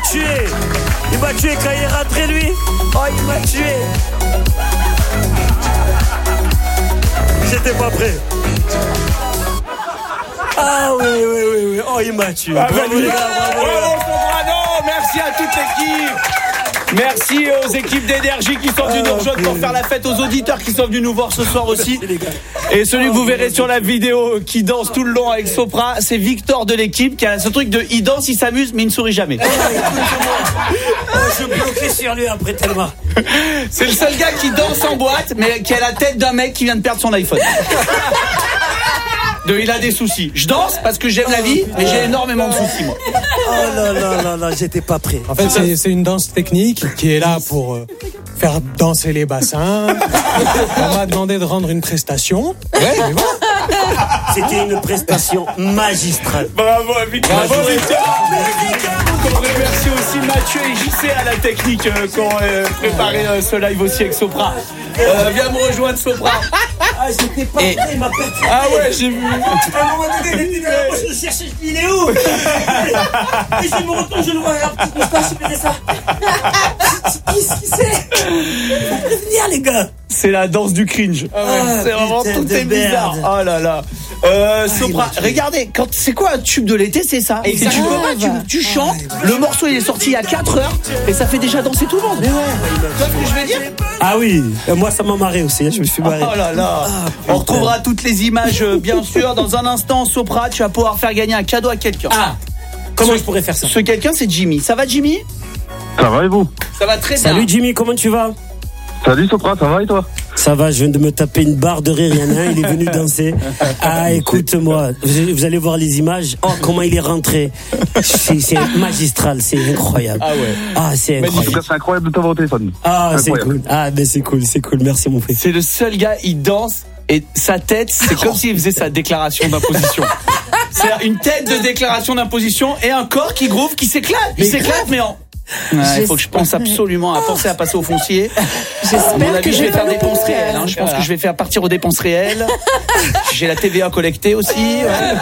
tué. Il m'a tué quand il est rentré, lui. Oh, il m'a tué. J'étais pas prêt. Ah oui. Oh, il m'a tué. Bravo, les gars, bravo. Soprano, merci à toute l'équipe. Merci aux équipes d'énergie qui sont venues nous rejoindre pour faire la fête, aux auditeurs qui sont venus nous voir ce soir aussi. Et celui que vous verrez sur la vidéo qui danse tout le long avec Sopra, c'est Victor de l'équipe qui a ce truc de il danse, il s'amuse, mais il ne sourit jamais. Je bloquais sur lui après tellement. C'est le seul gars qui danse en boîte, mais qui a la tête d'un mec qui vient de perdre son iPhone. Il a des soucis. Je danse parce que j'aime la vie, mais j'ai énormément de soucis, moi. Oh là, j'étais pas prêt. En fait, c'est une danse technique qui est là pour faire danser les bassins. On m'a demandé de rendre une prestation. Ouais, mais bon. C'était une prestation magistrale. Bravo, Victor. Bravo, Victor. On remercie aussi Mathieu et JC à la technique qui ont préparé ce live aussi avec Sopra. Viens me rejoindre, Sopra. Ah, j'étais pas prêt, il m'a perdu. Ah ouais, j'ai vu. À un moment donné, il était là, moi je le cherchais, je dis, il est où? Et je me retourne, je le vois, la petite moustache, il faisait ça. Qu'est-ce qu'il c'est? Faut prévenir, les gars. C'est la danse du cringe. C'est vraiment tout est bizarre. Oh là là. Sopra, regardez, c'est quoi un tube de l'été, c'est ça. Et tu peux pas, tu chantes, le morceau il est sorti il y a 4 heures et ça fait déjà danser tout le monde. Mais ouais. Tu vois ce que je veux dire? Ah oui, moi ça m'a marré aussi, je me suis marré. Oh là là. On retrouvera toutes les images bien sûr dans un instant. Sopra, tu vas pouvoir faire gagner un cadeau à quelqu'un. Comment je pourrais faire ça? Ce quelqu'un c'est Jimmy. Ça va Jimmy? Ça va et vous? Ça va très bien. Salut Jimmy, comment tu vas? Salut Sopra, ça va et toi? Ça va, je viens de me taper une barre de rire, il y en a un, il est venu danser. Ah, écoute-moi, vous allez voir les images. Oh, comment il est rentré. C'est magistral, c'est incroyable. Ah ouais. Ah, c'est incroyable. En tout cas, c'est incroyable de t'avoir au téléphone. Ah, c'est incroyable. cool. Ah, ben c'est cool, merci mon frère. C'est le seul gars, il danse et sa tête, c'est comme s'il faisait sa déclaration d'imposition. C'est une tête de déclaration d'imposition et un corps qui groove, qui s'éclate. Il s'éclate, mais en... Il faut que je pense absolument à penser à passer au foncier. J'espère que je vais faire dépenses réelles. Je pense que je vais faire partir aux dépenses réelles. J'ai la TVA collectée aussi.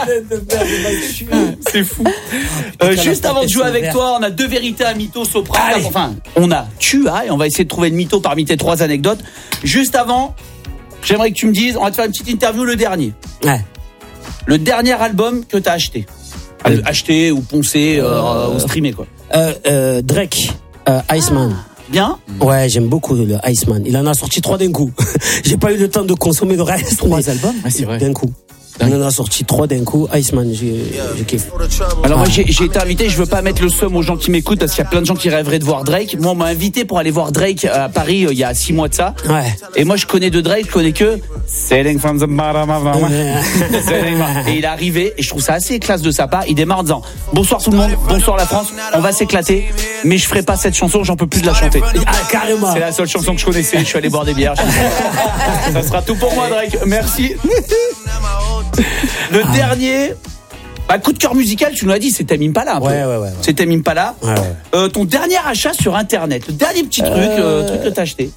C'est fou. Juste avant de jouer avec toi, on a 2 vérités à mytho, Sopra. Enfin, tu as, et on va essayer de trouver le mytho parmi tes 3 anecdotes. Juste avant, j'aimerais que tu me dises, on va te faire une petite interview, le dernier. Ouais. Le dernier album que t'as acheté. Acheté ou poncé ou streamé quoi. Drake, Iceman. Bien. Ouais, j'aime beaucoup le Iceman. Il en a sorti 3 d'un coup. J'ai pas eu le temps de consommer le reste. 3 albums? Ah, c'est vrai. D'un coup. Il en a sorti 3 d'un coup. Iceman, je kiffe. Alors moi j'ai été invité, je veux pas mettre le seum aux gens qui m'écoutent parce qu'il y a plein de gens qui rêveraient de voir Drake. Moi on m'a invité pour aller voir Drake à Paris il y a 6 mois de ça. Ouais. Et moi je connais de Drake, je connais que Selling from the bottom of my heart. Et il est arrivé et je trouve ça assez classe de sa part. Il démarre en disant bonsoir tout le monde, bonsoir la France, on va s'éclater, mais je ferai pas cette chanson, j'en peux plus de la chanter. Ah carrément. C'est la seule chanson que je connaissais, je suis allé boire des bières. Ça sera tout pour moi Drake, merci. Le dernier coup de cœur musical, tu nous l'as dit, c'est Tame Impala un peu. Ouais. C'est Tame Impala. Ouais. Ton dernier achat sur internet, le dernier petit truc que t'as acheté.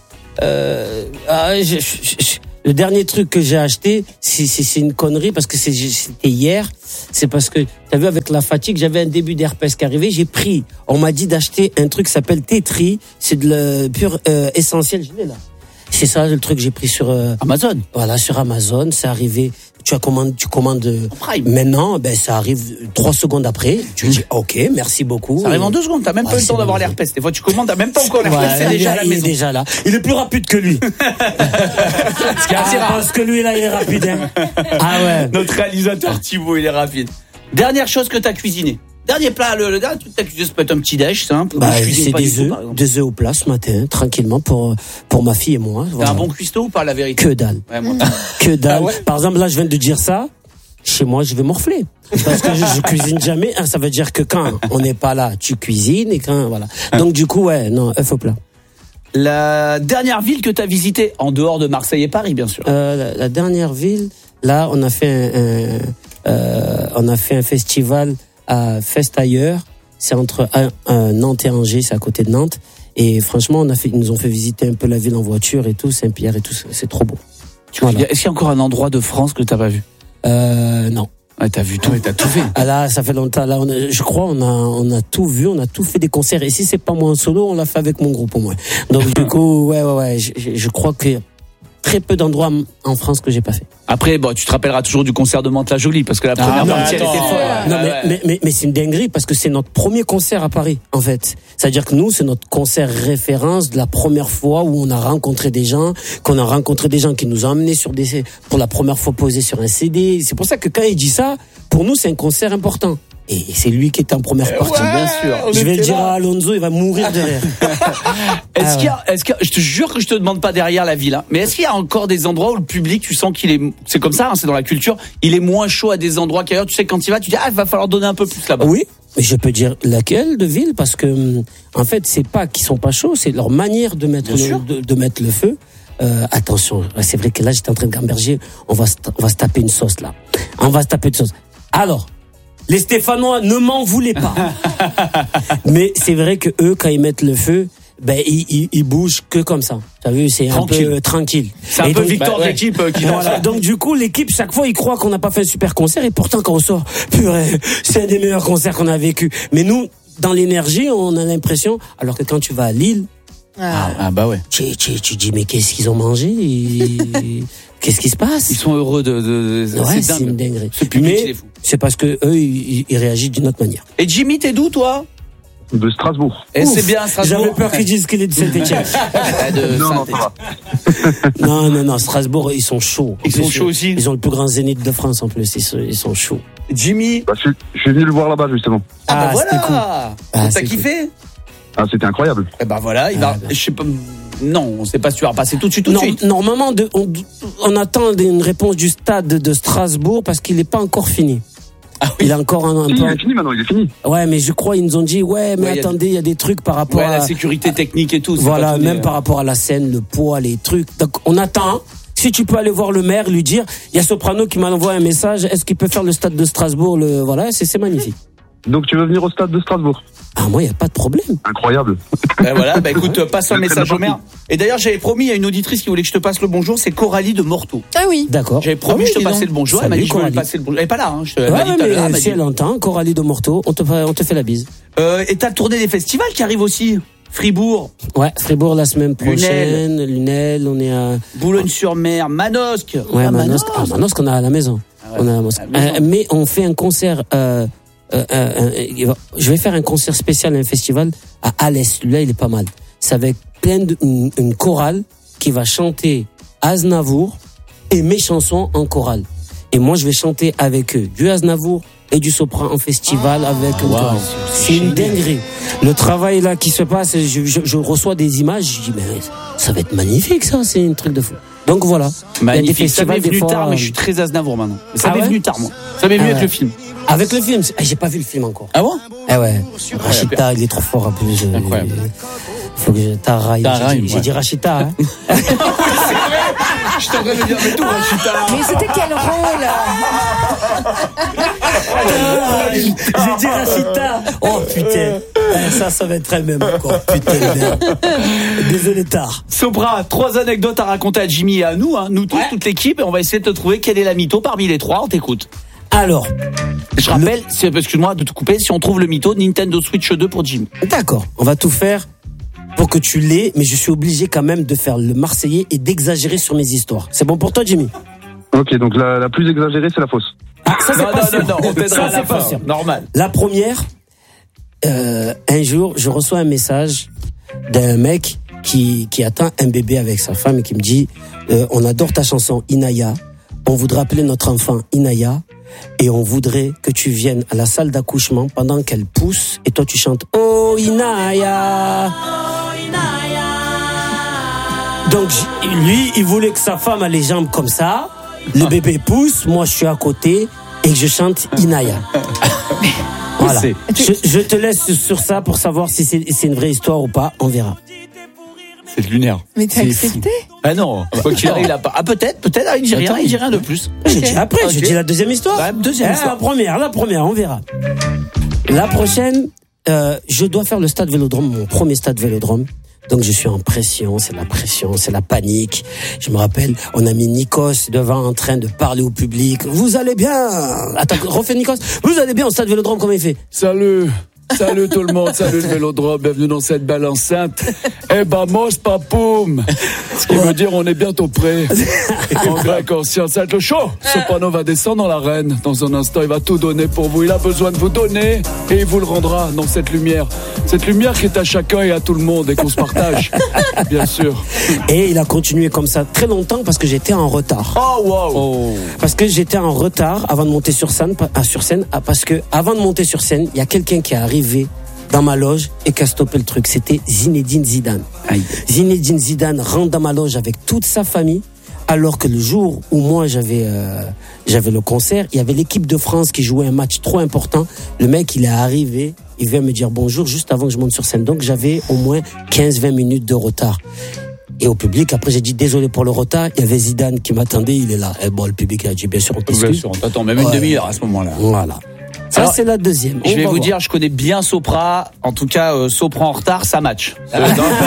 Le dernier truc que j'ai acheté, c'est une connerie parce que c'était hier. C'est parce que t'as vu, avec la fatigue, j'avais un début d'herpès qui arrivait. On m'a dit d'acheter un truc qui s'appelle Tetri. C'est de le pur essentiel. Je l'ai là. C'est ça le truc que j'ai pris sur Amazon. Voilà, sur Amazon, c'est arrivé. Tu commandes maintenant, ça arrive 3 secondes après. Tu dis OK, merci beaucoup. Ça arrive en 2 secondes, t'as même pas eu le temps d'avoir l'herpès. Des fois tu commandes, t'as même pas encore l'herpès, c'est déjà à la maison. Il est déjà là. Il est plus rapide que lui. Ce qui est assez rare. Parce que lui là, il est rapide. Hein. Ah ouais. Notre réalisateur Thibaut, il est rapide. Dernière chose que t'as cuisiné. Dernier plat, le dernier truc que t'as cuisiné, ça peut être un petit déj simple. C'est des œufs au plat ce matin, tranquillement pour ma fille et moi. Voilà. T'es un bon cuistot ou pas, la vérité? Que dalle. Ouais, moi. Que dalle. Ah ouais. Par exemple, là, je viens de dire ça. Chez moi, je vais morfler. Parce que je cuisine jamais. Ça veut dire que quand on n'est pas là, tu cuisines et quand, voilà. Donc, du coup, œufs au plat. La dernière ville que t'as visitée, en dehors de Marseille et Paris, bien sûr. La dernière ville, là, on a fait un festival à Fest ailleurs. C'est entre Nantes et Angers, c'est à côté de Nantes. Et franchement, ils nous ont fait visiter un peu la ville en voiture et tout, Saint-Pierre et tout, c'est trop beau. Voilà. Est-ce qu'il y a encore un endroit de France que t'as pas vu? Non. Ouais, t'as vu tout et t'as tout fait. Ah là, ça fait longtemps. Là, je crois, on a tout vu, on a tout fait des concerts. Et si c'est pas moi en solo, on l'a fait avec mon groupe au moins. Donc du coup, ouais, je crois qu'il y a très peu d'endroits en France que j'ai pas fait. Après, bon, tu te rappelleras toujours du concert de Mantes-la-Jolie parce que la première partie, elle était folle. Non, mais c'est une dinguerie parce que c'est notre premier concert à Paris, en fait. C'est-à-dire que nous, c'est notre concert référence de la première fois où on a rencontré des gens, qui nous ont amenés pour la première fois posés sur un CD. C'est pour ça que quand il dit ça, pour nous, c'est un concert important. Et c'est lui qui est en première partie. Bien sûr. Je vais le dire à Alonso, il va mourir derrière. Est-ce qu'il y a, je te jure que je te demande pas derrière la ville, hein, mais est-ce qu'il y a encore des endroits où le public, tu sens qu'il est, c'est comme ça, hein, c'est dans la culture, il est moins chaud à des endroits qu'ailleurs, tu sais, quand il va, tu dis, il va falloir donner un peu plus là-bas. Oui. Mais je peux dire laquelle de ville parce que, en fait, c'est pas qu'ils sont pas chauds, c'est leur manière de mettre le feu. Attention, c'est vrai que là, j'étais en train de gamberger, on va se taper une sauce, là. Alors, les Stéphanois, ne m'en voulez pas. Mais c'est vrai que eux, quand ils mettent le feu, ils bougent que comme ça. T'as vu, c'est tranquille. Un peu tranquille. C'est un peu victoire d'équipe qui voilà. Donc du coup, l'équipe, chaque fois, ils croient qu'on n'a pas fait un super concert et pourtant quand on sort, purée, c'est un des meilleurs concerts qu'on a vécu. Mais nous, dans l'énergie, on a l'impression, alors que quand tu vas à Lille, tu dis mais qu'est-ce qu'ils ont mangé qu'est-ce qui se passe? Ils sont heureux de c'est une dinguerie. Ce public, il est fou. C'est parce que eux, ils réagissent d'une autre manière. Et Jimmy, t'es d'où, toi? De Strasbourg. Et c'est bien Strasbourg. J'avais peur qu'ils disent qu'il est de Saint-Etienne. Non, Strasbourg, ils sont chauds. Ils sont chauds aussi. Ils ont le plus grand zénith de France en plus. Ils sont chauds. Jimmy. Je suis venu le voir là-bas justement. Voilà. Cool. T'as kiffé? C'était incroyable. Et voilà, je sais pas. Non, on sait pas si tu vas repasser tout de suite. Normalement, on attend une réponse du stade de Strasbourg parce qu'il n'est pas encore fini. Ah oui. Il est encore un peu. Il est fini maintenant, il est fini. Ouais, mais je crois ils nous ont dit attendez, il y a des trucs par rapport à la sécurité technique et tout. Voilà, même par rapport à la scène, le poids, les trucs. Donc on attend. Si tu peux aller voir le maire, lui dire, il y a Soprano qui m'a envoyé un message. Est-ce qu'il peut faire le stade de Strasbourg? Voilà, c'est magnifique. Donc tu veux venir au stade de Strasbourg? Ah, moi, il n'y a pas de problème. Incroyable. Écoute, passe un message au maire. Et d'ailleurs, j'avais promis, il y a une auditrice qui voulait que je te passe le bonjour, c'est Coralie de Morteau. Ah oui. D'accord. J'avais promis que je te passais le bonjour. Elle m'a dit que je voulais passer le bonjour. Elle n'est pas là, hein. Si elle entend, Coralie de Morteau, on te fait la bise. Et t'as tourné des festivals qui arrivent aussi. Fribourg. Ouais, Fribourg la semaine prochaine. Lunel, on est à Boulogne-sur-Mer, Manosque. Ouais, Manosque. Manosque, on a à la maison. On a à la maison. Mais on fait un concert, je vais faire un concert spécial à un festival à Alès. Là, il est pas mal. C'est avec une chorale qui va chanter Aznavour et mes chansons en chorale. Et moi, je vais chanter avec eux du Aznavour et du Sopran en festival avec un chorale. C'est une dinguerie. Le travail là qui se passe, je reçois des images, je dis mais ça va être magnifique ça, c'est un truc de fou. Donc voilà. Magnifique. Ça m'est venu tard, mais je suis très Aznavour maintenant. Ça m'est venu tard, moi. Ça m'est venu avec le film. Avec le film, j'ai pas vu le film encore. Ah bon? Ah ouais. Rachita, il est trop fort en plus. Incroyable. Faut que j'ai dit Rachita, hein. C'est vrai. Je t'en train de dire mais tout Rachita. Mais c'était quel rôle? J'ai dit Rachita. Oh putain. Ça va être très même encore. Putain de merde. Désolé tard. Sopra, 3 anecdotes à raconter à Jimmy et à nous, hein. Nous tous, toute l'équipe, et on va essayer de te trouver quelle est la mytho parmi les 3. On t'écoute. Alors, je rappelle, excuse-moi de te couper, si on trouve le mytho, Nintendo Switch 2 pour Jimmy. D'accord, on va tout faire pour que tu l'aies, mais je suis obligé quand même de faire le Marseillais et d'exagérer sur mes histoires. C'est bon pour toi, Jimmy? Ok, donc la plus exagérée, c'est la fausse. Ah, ça c'est pas sûr. Non, on t'aidera à la fin. Normal. La première, un jour, je reçois un message d'un mec qui attend un bébé avec sa femme et qui me dit on adore ta chanson Inaya, on voudrait appeler notre enfant Inaya. Et on voudrait que tu viennes à la salle d'accouchement pendant qu'elle pousse et toi tu chantes Oh Inaya. Donc lui, il voulait que sa femme a les jambes comme ça, le bébé pousse, moi je suis à côté et que je chante Inaya. Voilà. Je te laisse sur ça pour savoir si c'est une vraie histoire ou pas, on verra. C'est lunaire. Mais t'as accepté? Ah non, quoi qu'il arrive, il a pas. Ah peut-être, il dit rien de plus. J'ai dit après, j'ai dit la deuxième histoire. Ouais, deuxième histoire. La première, on verra. La prochaine, je dois faire le stade Vélodrome, mon premier stade Vélodrome. Donc je suis en pression, c'est la panique. Je me rappelle, on a mis Nikos devant en train de parler au public. Vous allez bien? Attends, refais Nikos. Vous allez bien au stade Vélodrome, comment il fait? Salut tout le monde, salut le Vélodrome, bienvenue dans cette belle enceinte. Eh ben, mos papoum. Ce qui veut dire on est bientôt prêt. En grec ancien, ça va être le show. Soprano va descendre dans l'arène. Dans un instant, il va tout donner pour vous. Il a besoin de vous donner et il vous le rendra dans cette lumière. Cette lumière qui est à chacun et à tout le monde et qu'on se partage, bien sûr. Et il a continué comme ça très longtemps parce que j'étais en retard. Oh, wow. Parce que j'étais en retard avant de monter sur scène, parce que avant de monter sur scène, il y a quelqu'un qui est arrivé dans ma loge et qui a stoppé le truc. C'était Zinedine Zidane. Aïe. Zinedine Zidane rentre dans ma loge avec toute sa famille, alors que le jour où moi j'avais le concert, il y avait l'équipe de France qui jouait un match trop important. Le mec, il est arrivé, il vient me dire bonjour juste avant que je monte sur scène. Donc j'avais au moins 15-20 minutes de retard. Et au public, après j'ai dit désolé pour le retard. Il y avait Zidane qui m'attendait, il est là. Et bon, le public a dit bien sûr on t'excuse. Bien sûr, on t'attend même une demi-heure à ce moment-là. Voilà. Ça, Alors, c'est la deuxième. Je vais vous dire, je connais bien Sopra. En tout cas, Sopra en retard, ça match. Très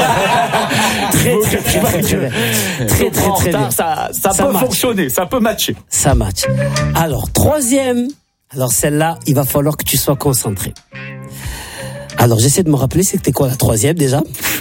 bien. Ça peut match. fonctionner, ça peut matcher. Ça match. Alors, troisième. Alors, celle-là, il va falloir que tu sois concentré. Alors, j'essaie de me rappeler, c'était quoi la troisième déjà?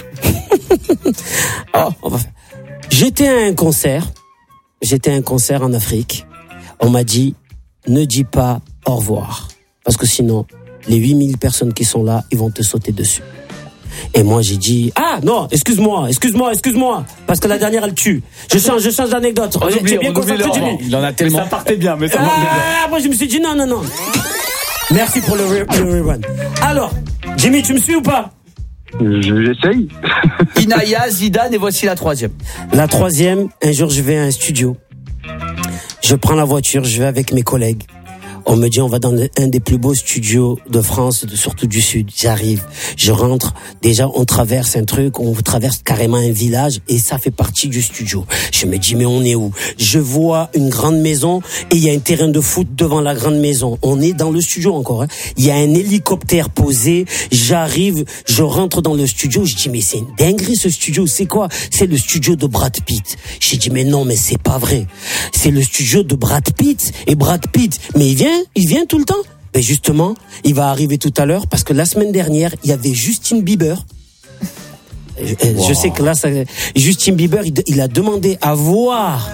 J'étais à un concert en Afrique. On m'a dit, ne dis pas au revoir. Parce que sinon, les 8000 personnes qui sont là, ils vont te sauter dessus. Et moi, j'ai dit, ah non, excuse-moi. Parce que la dernière, elle tue. Je change d'anecdote. J'ai bien concentré, Jimmy. Il en a tellement. Ça partait bien, mais ça partait bien. Moi, je me suis dit, non. Merci pour le rerun. Alors, Jimmy, tu me suis ou pas? J'essaye. Inaya, Zidane, et voici la troisième. La troisième, un jour, je vais à un studio. Je prends la voiture, je vais avec mes collègues. On me dit, on va dans un des plus beaux studios de France, surtout du Sud. J'arrive, je rentre. Déjà, on traverse un truc, on traverse carrément un village et ça fait partie du studio. Je me dis, mais on est où? Je vois une grande maison et il y a un terrain de foot devant la grande maison. On est dans le studio encore. Il y a un hélicoptère posé. J'arrive, je rentre dans le studio. Je dis, mais c'est une dinguerie ce studio. C'est quoi? C'est le studio de Brad Pitt. J'ai dit, mais non, mais c'est pas vrai. C'est le studio de Brad Pitt. Et Brad Pitt, mais il vient tout le temps. Mais justement, il va arriver tout à l'heure parce que la semaine dernière, il y avait Justin Bieber. Je sais que là, Justin Bieber, il a demandé à voir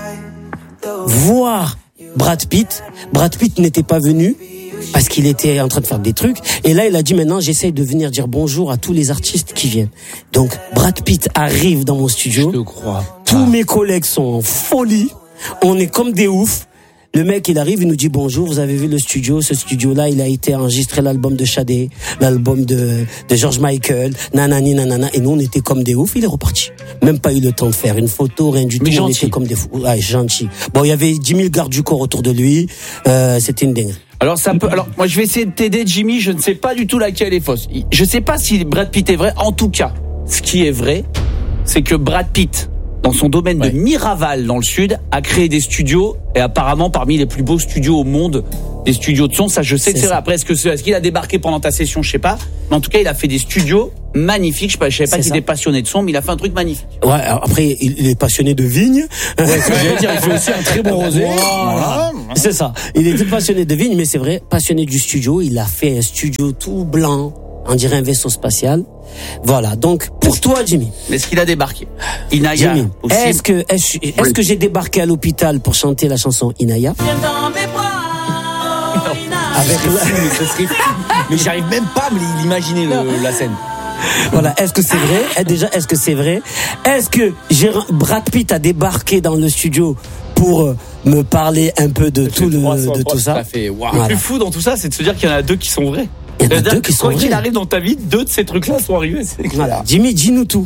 Brad Pitt. Brad Pitt n'était pas venu parce qu'il était en train de faire des trucs. Et là, il a dit maintenant, j'essaye de venir dire bonjour à tous les artistes qui viennent. Donc, Brad Pitt arrive dans mon studio. Je te crois. Tous mes collègues sont en folie. On est comme des oufs. Le mec, il arrive, il nous dit bonjour, vous avez vu le studio, ce studio-là, il a été enregistré l'album de Shadé, l'album de George Michael, nanani, nanana, et nous, on était comme des oufs, il est reparti. Même pas eu le temps de faire une photo, rien du tout, on était comme des fous. Ouais, gentil. Bon, il y avait 10 000 gardes du corps autour de lui, c'était une dinguerie. Alors moi je vais essayer de t'aider, Jimmy, je ne sais pas du tout laquelle est fausse. Je sais pas si Brad Pitt est vrai, en tout cas, ce qui est vrai, c'est que Brad Pitt, dans son domaine de Miraval dans le sud, a créé des studios et apparemment parmi les plus beaux studios au monde, des studios de son. Ça, je sais que c'est vrai. Après, est-ce qu'il a débarqué pendant ta session, je sais pas. Mais en tout cas, il a fait des studios magnifiques. Je savais pas qu'il était passionné de son, mais il a fait un truc magnifique. Ouais. Après, il est passionné de vigne. Ouais, j'allais dire, il fait aussi un très bon rosé. Voilà. C'est ça. Il était passionné de vigne, mais c'est vrai, passionné du studio. Il a fait un studio tout blanc. On dirait un vaisseau spatial. Voilà. Donc, pour toi, Jimmy. Est-ce qu'il a débarqué? Inaya. Jimmy, est-ce que j'ai débarqué à l'hôpital pour chanter la chanson Inaya? Mais j'arrive même pas à me l'imaginer la scène. Voilà, est-ce que c'est vrai? Déjà, est-ce que c'est vrai? Est-ce que Brad Pitt a débarqué dans le studio pour me parler un peu de tout ça? Le plus fou dans tout ça, c'est de se dire qu'il y en a deux qui sont vrais. Il y en a deux qui sont vrais. Quoi qu'il arrive dans ta vie, deux de ces trucs-là sont arrivés. Voilà. Jimmy, dis-nous tout.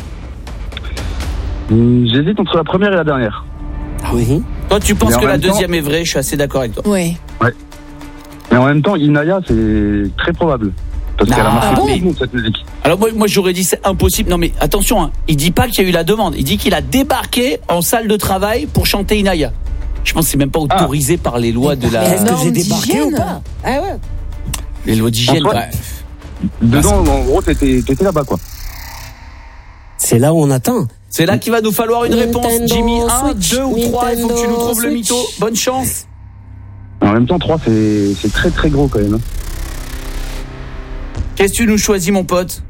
J'hésite entre la première et la dernière. Oui. Toi, tu penses que la deuxième est vraie? Je suis assez d'accord avec toi. Oui. Ouais. Mais en même temps, Inaya, c'est très probable. Parce qu'elle a marqué tout le monde, cette musique. Alors moi j'aurais dit c'est impossible. Non mais attention, il dit pas qu'il y a eu la demande. Il dit qu'il a débarqué en salle de travail pour chanter Inaya. Je pense que c'est même pas autorisé par les lois de la... Est-ce que j'ai débarqué ou pas? Ah ouais. Les lois d'hygiène. Dedans, en gros, t'étais là-bas, quoi. C'est là où on attend. C'est là qu'il va nous falloir une réponse. Nintendo Jimmy, 1, Switch, 2 ou 3, il faut que tu nous trouves le Switch. mytho. Bonne chance. En même temps, 3, c'est très très gros quand même. Qu'est-ce que tu nous choisis, mon pote?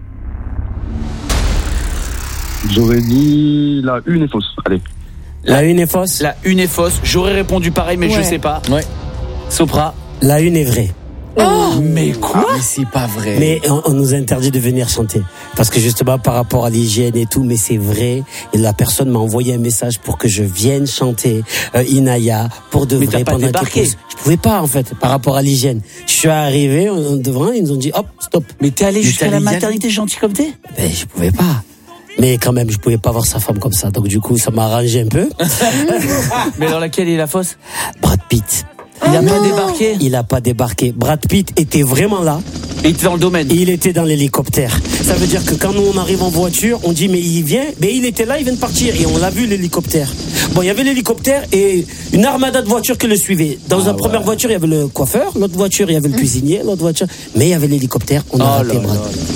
J'aurais dit la 1 est fausse. Allez. La une est fausse. La une est fausse. J'aurais répondu pareil, mais je Ouais. sais pas. Ouais. Sopra. La une est vraie. Mais quoi? Mais c'est pas vrai. Mais on nous interdit de venir chanter. Parce que justement, par rapport à l'hygiène et tout, mais c'est vrai. Et la personne m'a envoyé un message pour que je vienne chanter Inaya pour de Mais t'as vrai pas pendant débarqué. quelques... Je pouvais pas, en fait, par rapport à l'hygiène. Je suis arrivé devant, ils nous ont dit, hop, stop. Mais t'es allé jusqu'à la t'as les maternité gentil comme t'es? Ben, je pouvais pas. Mais quand même, je pouvais pas voir sa femme comme ça. Donc du coup, ça m'a arrangé un peu. Mais dans laquelle est la fausse? Brad Pitt. Il a pas débarqué. Il a pas débarqué. Brad Pitt était vraiment là. Et il était dans le domaine. Et il était dans l'hélicoptère. Ça veut dire que quand nous on arrive en voiture, on dit mais il vient, mais il était là, il vient de partir et on l'a vu l'hélicoptère. Bon, il y avait l'hélicoptère et une armada de voitures qui le suivaient. Dans la première voiture, il y avait le coiffeur, l'autre voiture, il y avait le cuisinier, l'autre voiture, mais il y avait l'hélicoptère. On a raté Brad.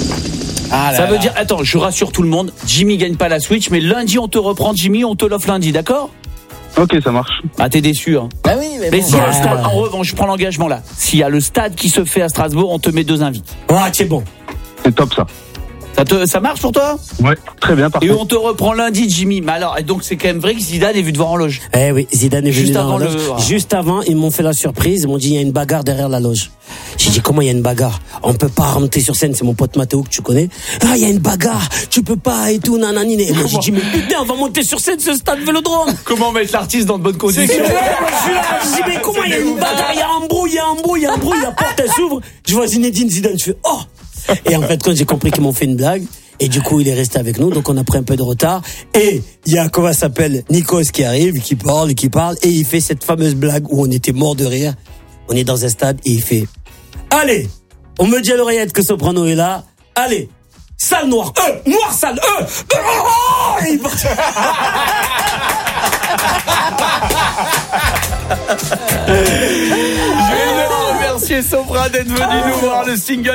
Ça veut dire, attends, je rassure tout le monde, Jimmy gagne pas la Switch, mais lundi on te reprend, Jimmy, on te l'offre lundi, d'accord? Ok, ça marche. Ah, t'es déçu, hein. Bah oui, mais Mais bon. si le stade, en revanche, je prends l'engagement là. S'il y a le stade qui se fait à Strasbourg, on te met 2 invités. Ah, c'est bon. C'est top ça. Ça marche pour toi? Ouais, très bien, parfait. Et on te reprend lundi, Jimmy. Mais alors, et donc c'est quand même vrai que Zidane est venu te voir en loge. Eh oui, Zidane est venu Juste dans avant la loge. le- Juste avant, ils m'ont fait la surprise. Ils m'ont dit, il y a une bagarre derrière la loge. J'ai dit, comment il y a une bagarre? On peut pas remonter sur scène. C'est mon pote Mathéo que tu connais. Ah, il y a une bagarre. Tu peux pas et tout, nanani. Et moi, j'ai dit, mais putain, on va monter sur scène, ce stade Vélodrome. Comment mettre l'artiste dans de bonnes conditions? Ouais, moi, je suis là. Je dis, mais comment il y a une bagarre? Il y a un bruit. La porte, elle s'ouvre. Je vois Zinedine Zidane. Je fais, oh! Et en fait, quand j'ai compris qu'ils m'ont fait une blague, et du coup, il est resté avec nous, donc on a pris un peu de retard. Et il y a, comment ça s'appelle, Nikos qui arrive, qui parle, et il fait cette fameuse blague où on était mort de rire. On est dans un stade et il fait, allez, on me dit à l'oreillette que Soprano est là, allez, salle noire, noire salle, et il part. Je vais remercier Sopra d'être venu nous voir le single.